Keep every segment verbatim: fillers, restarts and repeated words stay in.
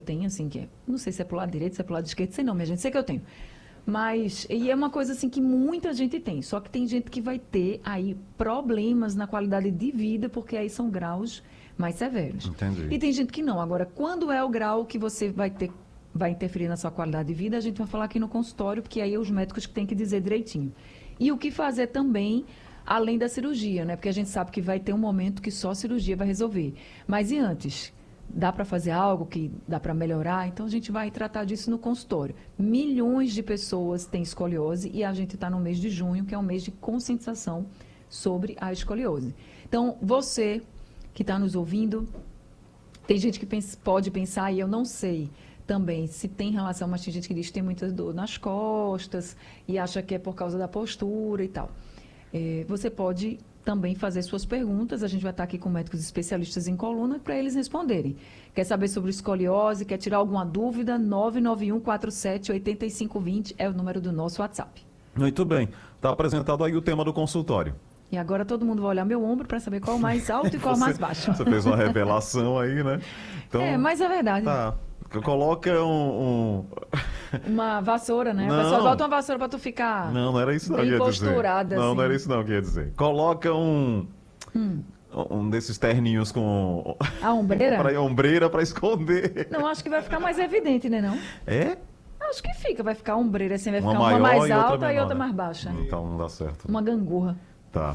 Tem, assim, que é, não sei se é pro lado direito, se é pro lado esquerdo, sei não, minha gente, sei que eu tenho. Mas, e é uma coisa assim que muita gente tem, só que tem gente que vai ter aí problemas na qualidade de vida, porque aí são graus mais severos. Entendi. E tem gente que não. Agora, quando é o grau que você vai ter, vai interferir na sua qualidade de vida, a gente vai falar aqui no consultório, porque aí é os médicos que têm que dizer direitinho. E o que fazer também, além da cirurgia, né? Porque a gente sabe que vai ter um momento que só a cirurgia vai resolver. Mas e antes? Dá para fazer algo que dá para melhorar? Então, a gente vai tratar disso no consultório. Milhões de pessoas têm escoliose e a gente está no mês de junho, que é um mês de conscientização sobre a escoliose. Então, você que está nos ouvindo, tem gente que pensa, pode pensar, e eu não sei também se tem relação, mas tem gente que diz que tem muita dor nas costas e acha que é por causa da postura e tal. É, você pode também fazer suas perguntas, a gente vai estar aqui com médicos especialistas em coluna para eles responderem. Quer saber sobre escoliose, quer tirar alguma dúvida? nove nove um quatro sete oito cinco dois zero é o número do nosso WhatsApp. Muito bem. Está apresentado aí o tema do consultório. E agora todo mundo vai olhar meu ombro para saber qual o mais alto e qual o mais baixo. Você fez uma revelação aí, né? Então, é, mas é verdade. Tá. Coloca um... um... Uma vassoura, né? Não. O pessoal bota uma vassoura para tu ficar Não, não era isso não bem que ia posturada. dizer. Não, assim. não era isso não que ia dizer. Coloca um... Hum. Um desses terninhos com... A ombreira? pra, ombreira para esconder. Não, acho que vai ficar mais evidente, né não? É? Acho que fica, vai ficar a ombreira assim, vai Uma ficar uma maior mais e outra alta menor, e outra né? mais baixa. Então não dá certo. Uma gangorra. Tá.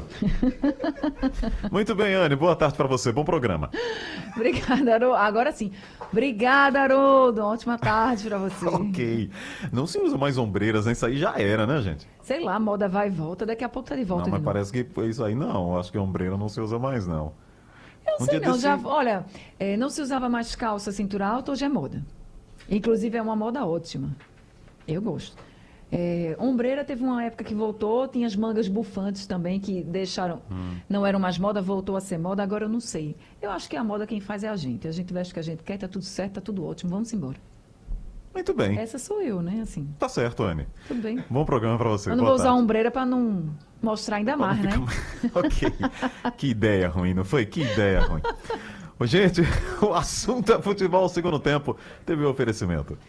Muito bem, Anne. Boa tarde para você. Bom programa. Obrigada, Haroldo. Agora sim. Obrigada, Haroldo. Ótima tarde para você. Ok. Não se usa mais ombreiras, né? Isso aí já era, né, gente? Sei lá, a moda vai e volta. Daqui a pouco tá de volta. Não, mas de parece que foi isso aí não. Acho que ombreira não se usa mais, não. Eu não Um sei dia não. desse- Já, olha, é, não se usava mais calça, cintura alta, hoje é moda. Inclusive é uma moda ótima. Eu gosto. É, ombreira teve uma época que voltou, tinha as mangas bufantes também, que deixaram, Hum. não eram mais moda, voltou a ser moda, agora eu não sei. Eu acho que a moda quem faz é a gente. A gente veste o que a gente quer, tá tudo certo, tá tudo ótimo, vamos embora. Muito bem. Essa sou eu, né, assim, Tá certo, Anne. tudo bem. Bom programa para você. Eu não Boa vou usar tarde. ombreira para não mostrar ainda mais, né? Ok. Que ideia ruim, não foi? Que ideia ruim. Ô, gente, o assunto é futebol segundo tempo. Teve o oferecimento.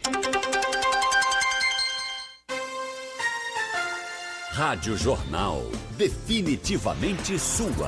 Rádio Jornal, definitivamente sua.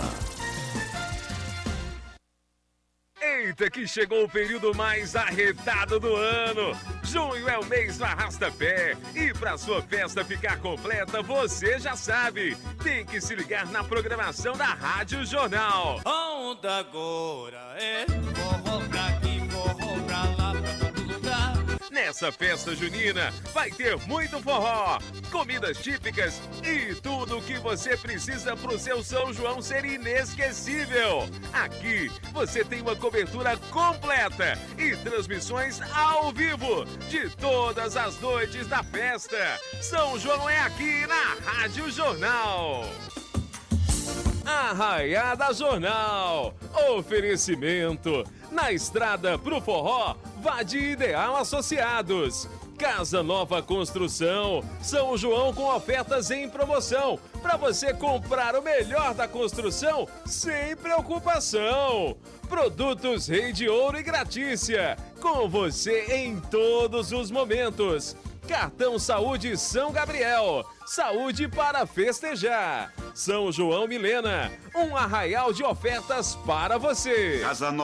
Eita, que chegou o período mais arretado do ano. Junho é o mês do arrasta-pé. E para sua festa ficar completa, você já sabe. Tem que se ligar na programação da Rádio Jornal. A onda agora é forró pra aqui, forró pra lá, pra todo lugar. Nessa festa junina vai ter muito forró, comidas típicas e tudo o que você precisa pro seu São João ser inesquecível. Aqui você tem uma cobertura completa e transmissões ao vivo de todas as noites da festa. São João é aqui na Rádio Jornal. Arraiada Jornal. Oferecimento. Na estrada pro forró, vá de Ideal Associados. Casa Nova Construção. São João com ofertas em promoção. Para você comprar o melhor da construção sem preocupação. Produtos Rei de Ouro e Gratícia. Com você em todos os momentos. Cartão Saúde São Gabriel. Saúde para festejar. São João Milena. Um arraial de ofertas para você. Casa